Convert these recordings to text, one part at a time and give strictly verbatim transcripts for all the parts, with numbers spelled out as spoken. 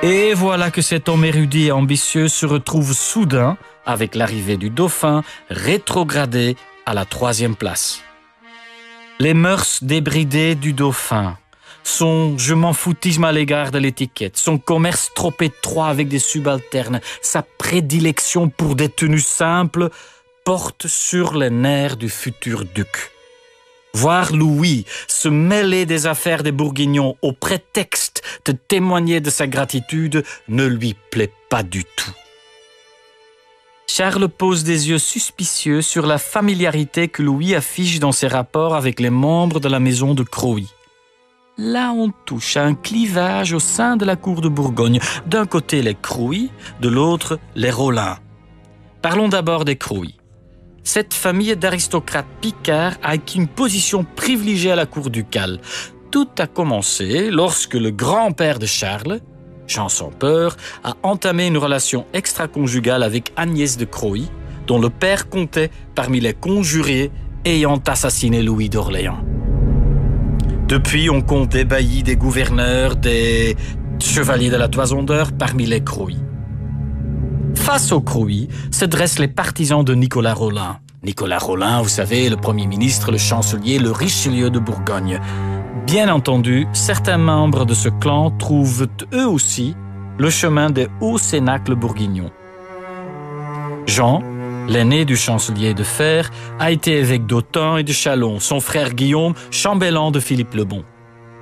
Et voilà que cet homme érudit et ambitieux se retrouve soudain, avec l'arrivée du dauphin, rétrogradé à la troisième place. Les mœurs débridées du dauphin, son je m'en foutisme à l'égard de l'étiquette, son commerce trop étroit avec des subalternes, sa prédilection pour des tenues simples, portent sur les nerfs du futur duc. Voir Louis se mêler des affaires des Bourguignons au prétexte de témoigner de sa gratitude ne lui plaît pas du tout. Charles pose des yeux suspicieux sur la familiarité que Louis affiche dans ses rapports avec les membres de la maison de Croÿ. Là, on touche à un clivage au sein de la cour de Bourgogne. D'un côté, les Croÿ, de l'autre, les Rolin. Parlons d'abord des Croÿ. Cette famille d'aristocrates picards a acquis une position privilégiée à la cour ducale. Tout a commencé lorsque le grand-père de Charles, Jean sans peur, a entamé une relation extra-conjugale avec Agnès de Croÿ, dont le père comptait parmi les conjurés ayant assassiné Louis d'Orléans. Depuis, on compte des baillis, des gouverneurs, des chevaliers de la Toison d'Or parmi les Croÿ. Face aux Croÿ se dressent les partisans de Nicolas Rolin. Nicolas Rolin, vous savez, le Premier ministre, le chancelier, le Richelieu de Bourgogne. Bien entendu, certains membres de ce clan trouvent eux aussi le chemin des hauts cénacles bourguignons. Jean, l'aîné du chancelier de Fer, a été évêque d'Autun et de Châlons, son frère Guillaume, chambellan de Philippe le Bon.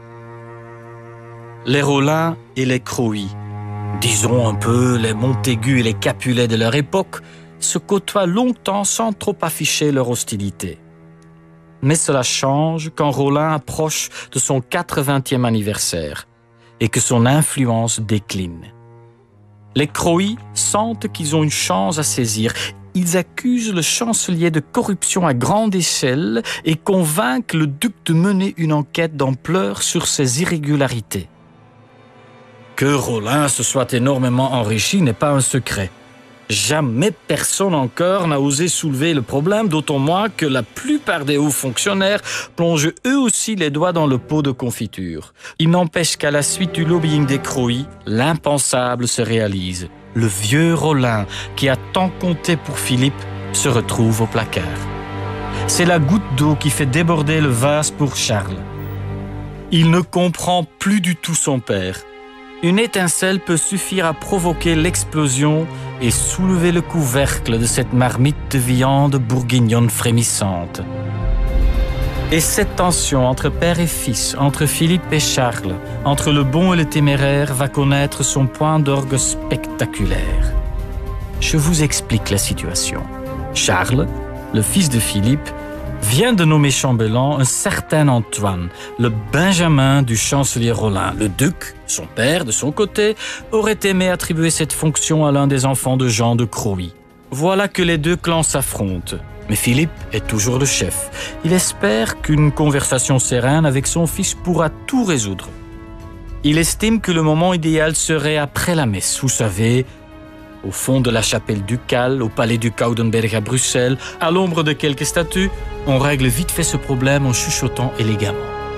Les Rolin et les Croÿ, disons un peu les Montaigu et les Capulet de leur époque, se côtoient longtemps sans trop afficher leur hostilité. Mais cela change quand Rolin approche de son quatre-vingtième anniversaire et que son influence décline. Les Croÿ sentent qu'ils ont une chance à saisir. Ils accusent le chancelier de corruption à grande échelle et convainquent le duc de mener une enquête d'ampleur sur ses irrégularités. Que Rolin se soit énormément enrichi n'est pas un secret. Jamais personne encore n'a osé soulever le problème, d'autant moins que la plupart des hauts fonctionnaires plongent eux aussi les doigts dans le pot de confiture. Il n'empêche qu'à la suite du lobbying des Croÿ, l'impensable se réalise. Le vieux Rolin, qui a tant compté pour Philippe, se retrouve au placard. C'est la goutte d'eau qui fait déborder le vase pour Charles. Il ne comprend plus du tout son père. Une étincelle peut suffire à provoquer l'explosion et soulever le couvercle de cette marmite de viande bourguignonne frémissante. Et cette tension entre père et fils, entre Philippe et Charles, entre le bon et le téméraire va connaître son point d'orgue spectaculaire. Je vous explique la situation. Charles, le fils de Philippe, vient de nommer chambellan un certain Antoine, le benjamin du chancelier Rolin. Le duc, son père, de son côté, aurait aimé attribuer cette fonction à l'un des enfants de Jean de Croÿ. Voilà que les deux clans s'affrontent. Mais Philippe est toujours le chef. Il espère qu'une conversation sereine avec son fils pourra tout résoudre. Il estime que le moment idéal serait après la messe, vous savez, au fond de la chapelle ducale, au palais du Coudenberg à Bruxelles, à l'ombre de quelques statues, on règle vite fait ce problème en chuchotant élégamment.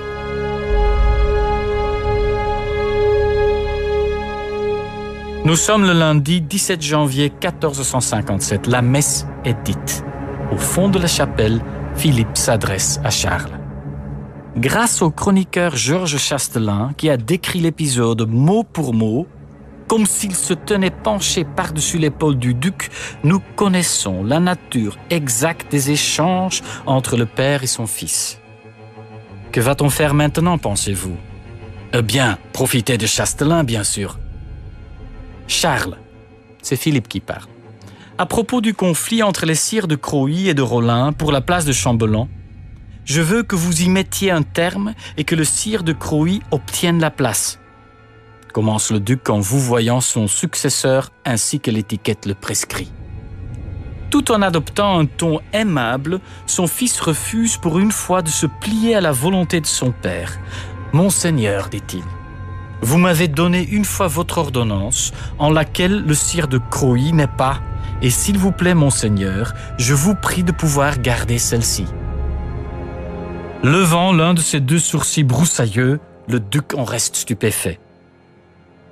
Nous sommes le lundi dix-sept janvier mille quatre cent cinquante-sept. La messe est dite. Au fond de la chapelle, Philippe s'adresse à Charles. Grâce au chroniqueur Georges Chastelain, qui a décrit l'épisode mot pour mot, comme s'il se tenait penché par-dessus l'épaule du duc, nous connaissons la nature exacte des échanges entre le père et son fils. Que va-t-on faire maintenant, pensez-vous? Eh bien, profiter de Chastelain, bien sûr. Charles, c'est Philippe qui parle. À propos du conflit entre les sires de Croÿ et de Rolin pour la place de chambellan, je veux que vous y mettiez un terme et que le sire de Croÿ obtienne la place. Commence le duc en vous voyant son successeur ainsi que l'étiquette le prescrit. Tout en adoptant un ton aimable, son fils refuse pour une fois de se plier à la volonté de son père. « Monseigneur, dit-il, vous m'avez donné une fois votre ordonnance en laquelle le sire de Croÿ n'est pas, et s'il vous plaît, monseigneur, je vous prie de pouvoir garder celle-ci. » Levant l'un de ses deux sourcils broussailleux, le duc en reste stupéfait.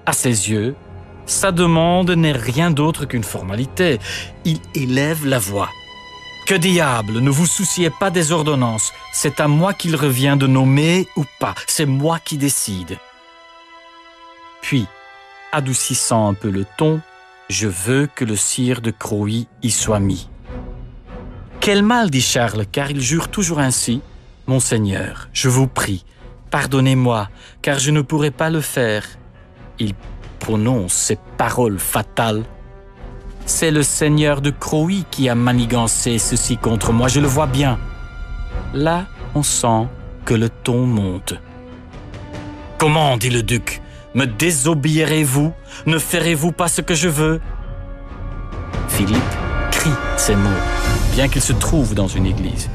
À ses yeux, sa demande n'est rien d'autre qu'une formalité. Il élève la voix. Que diable, ne vous souciez pas des ordonnances. C'est à moi qu'il revient de nommer ou pas. C'est moi qui décide. Puis, adoucissant un peu le ton, je veux que le sire de Croÿ y soit mis. Quel mal, dit Charles, car il jure toujours ainsi. Monseigneur, je vous prie, pardonnez-moi, car je ne pourrai pas le faire. Il prononce ces paroles fatales. C'est le seigneur de Croÿ qui a manigancé ceci contre moi, je le vois bien. Là, on sent que le ton monte. Comment, dit le duc, me désobéirez-vous? Ne ferez-vous pas ce que je veux? Philippe crie ces mots, bien qu'il se trouve dans une église.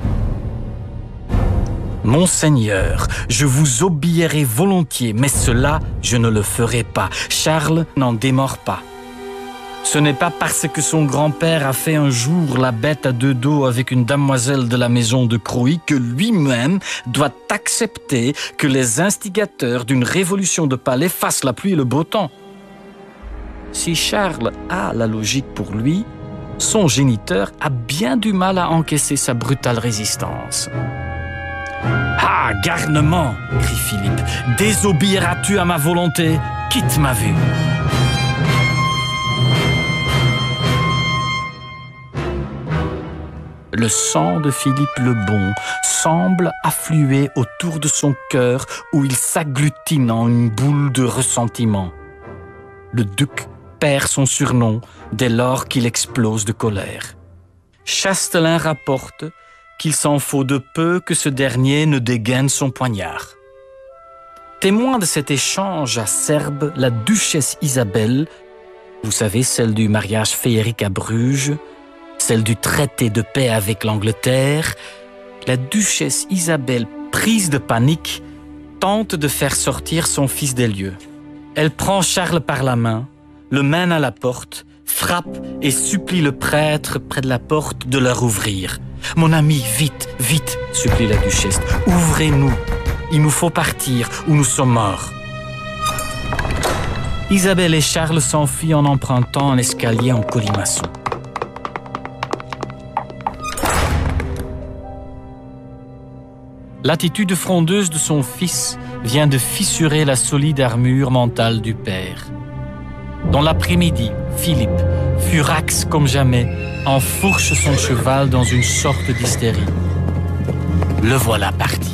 Monseigneur, je vous obéirai volontiers, mais cela, je ne le ferai pas. Charles n'en démord pas. Ce n'est pas parce que son grand-père a fait un jour la bête à deux dos avec une damoiselle de la maison de Croÿ que lui-même doit accepter que les instigateurs d'une révolution de palais fassent la pluie et le beau temps. Si Charles a la logique pour lui, son géniteur a bien du mal à encaisser sa brutale résistance. « Ah, garnement !» crie Philippe. « Désobéiras-tu à ma volonté? Quitte ma vue !» Le sang de Philippe le Bon semble affluer autour de son cœur où il s'agglutine en une boule de ressentiment. Le duc perd son surnom dès lors qu'il explose de colère. Chastelain rapporte qu'il s'en faut de peu que ce dernier ne dégaine son poignard. Témoin de cet échange acerbe, la duchesse Isabelle, vous savez, celle du mariage féerique à Bruges, celle du traité de paix avec l'Angleterre, la duchesse Isabelle, prise de panique, tente de faire sortir son fils des lieux. Elle prend Charles par la main, le mène à la porte, frappe et supplie le prêtre près de la porte de leur ouvrir. « Mon ami, vite, vite !» supplie la duchesse. « Ouvrez-nous, il nous faut partir ou nous sommes morts. » Isabelle et Charles s'enfuient en empruntant un escalier en colimaçon. L'attitude frondeuse de son fils vient de fissurer la solide armure mentale du père. Dans l'après-midi, Philippe, furax comme jamais, enfourche son cheval dans une sorte d'hystérie. Le voilà parti.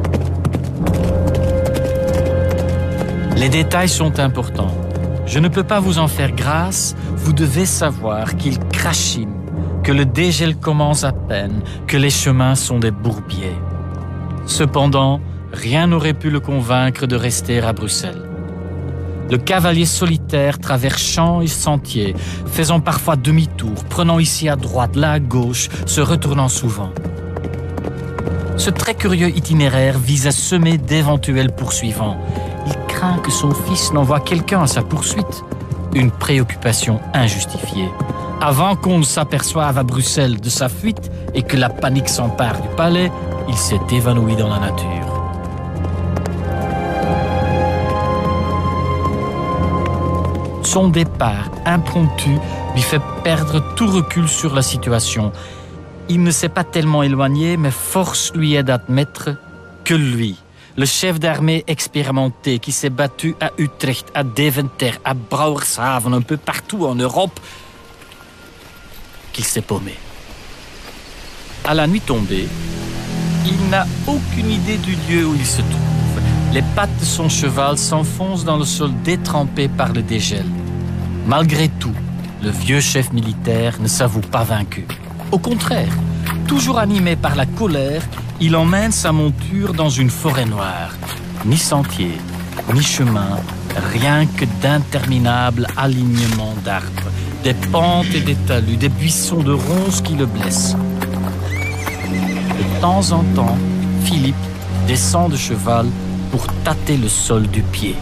Les détails sont importants. Je ne peux pas vous en faire grâce. Vous devez savoir qu'il crachine, que le dégel commence à peine, que les chemins sont des bourbiers. Cependant, rien n'aurait pu le convaincre de rester à Bruxelles. Le cavalier solitaire traverse champs et sentiers, faisant parfois demi-tour, prenant ici à droite, là à gauche, se retournant souvent. Ce très curieux itinéraire vise à semer d'éventuels poursuivants. Il craint que son fils n'envoie quelqu'un à sa poursuite. Une préoccupation injustifiée. Avant qu'on ne s'aperçoive à Bruxelles de sa fuite et que la panique s'empare du palais, il s'est évanoui dans la nature. Son départ impromptu lui fait perdre tout recul sur la situation. Il ne s'est pas tellement éloigné, mais force lui est d'admettre que lui, le chef d'armée expérimenté qui s'est battu à Utrecht, à Deventer, à Brouwershaven, un peu partout en Europe, qu'il s'est paumé. À la nuit tombée, il n'a aucune idée du lieu où il se trouve. Les pattes de son cheval s'enfoncent dans le sol détrempé par le dégel. Malgré tout, le vieux chef militaire ne s'avoue pas vaincu. Au contraire, toujours animé par la colère, il emmène sa monture dans une forêt noire. Ni sentier, ni chemin, rien que d'interminables alignements d'arbres, des pentes et des talus, des buissons de ronces qui le blessent. De temps en temps, Philippe descend de cheval pour tâter le sol du pied.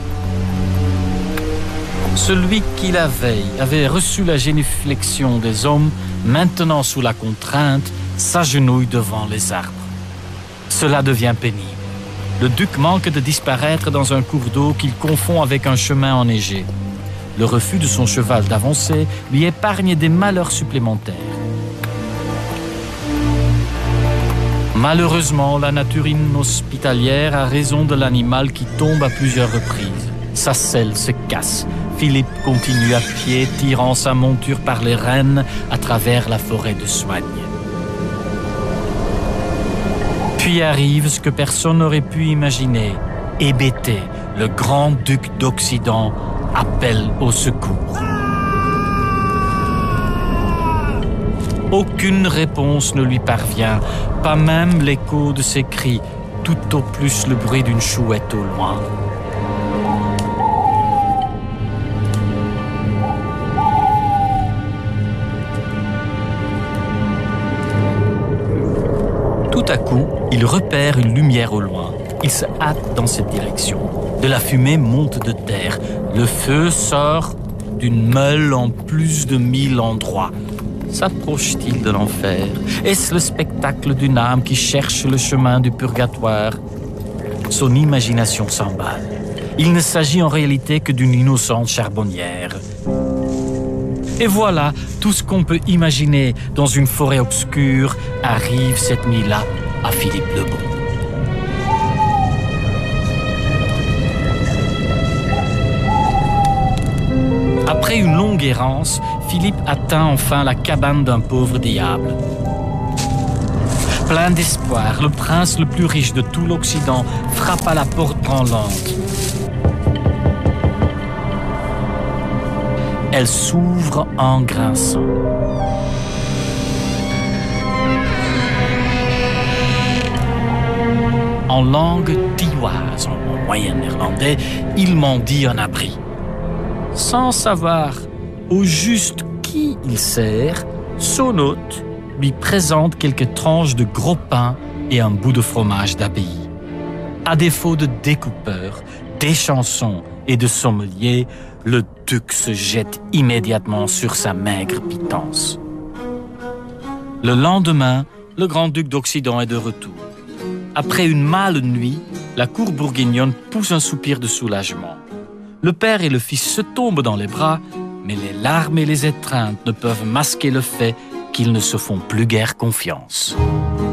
Celui qui la veille avait reçu la génuflexion des hommes, maintenant sous la contrainte, s'agenouille devant les arbres. Cela devient pénible. Le duc manque de disparaître dans un cours d'eau qu'il confond avec un chemin enneigé. Le refus de son cheval d'avancer lui épargne des malheurs supplémentaires. Malheureusement, la nature inhospitalière a raison de l'animal qui tombe à plusieurs reprises. Sa selle se casse. Philippe continue à pied, tirant sa monture par les rênes à travers la forêt de Soignes. Puis arrive ce que personne n'aurait pu imaginer. Hébété, le grand-duc d'Occident, appelle au secours. Aucune réponse ne lui parvient, pas même l'écho de ses cris, tout au plus le bruit d'une chouette au loin. Tout à coup, il repère une lumière au loin. Il se hâte dans cette direction. De la fumée monte de terre. Le feu sort d'une meule en plus de mille endroits. S'approche-t-il de l'enfer? Est-ce le spectacle d'une âme qui cherche le chemin du purgatoire? Son imagination s'emballe. Il ne s'agit en réalité que d'une innocente charbonnière. Et voilà, tout ce qu'on peut imaginer dans une forêt obscure arrive cette nuit-là à Philippe le Bon. Après une longue errance, Philippe atteint enfin la cabane d'un pauvre diable. Plein d'espoir, le prince le plus riche de tout l'Occident frappe à la porte branlante. Elle s'ouvre en grinçant. En langue dioise, en moyen néerlandais, il m'en dit un abri. Sans savoir au juste qui il sert, son hôte lui présente quelques tranches de gros pain et un bout de fromage d'abbaye. À défaut de découpeur, d'échanson et de sommelier, le duc se jette immédiatement sur sa maigre pitance. Le lendemain, le grand-duc d'Occident est de retour. Après une mâle nuit, la cour bourguignonne pousse un soupir de soulagement. Le père et le fils se tombent dans les bras, mais les larmes et les étreintes ne peuvent masquer le fait qu'ils ne se font plus guère confiance.